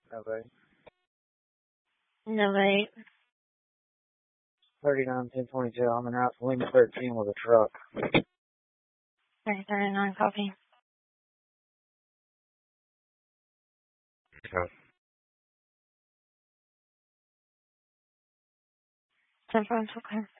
No vape. No vape. 39-10-22. I'm en route to Lima 13 with a truck. 39 copy. Okay. 10 okay.